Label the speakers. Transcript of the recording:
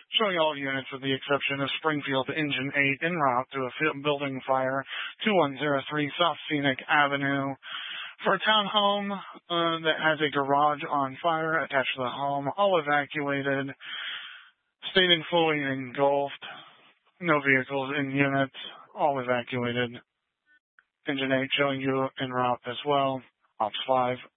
Speaker 1: Showing all units with the exception of Springfield Engine 8 en route to a building fire, 2103 South Scenic Avenue. For a townhome that has a garage on fire attached to the home, all evacuated. Stadium fully engulfed. No vehicles in units. All evacuated. Engine 8 showing you en route as well. Ops 5